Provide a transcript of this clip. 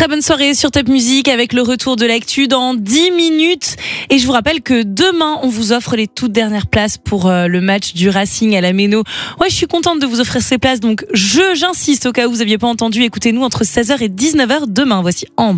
Très bonne soirée sur Top Music avec le retour de l'actu dans 10 minutes. Et je vous rappelle que demain, on vous offre les toutes dernières places pour le match du Racing à la Méno. Ouais, je suis contente de vous offrir ces places. Donc, j'insiste au cas où vous n'aviez pas entendu. Écoutez-nous entre 16h et 19h demain. Voici Ambre.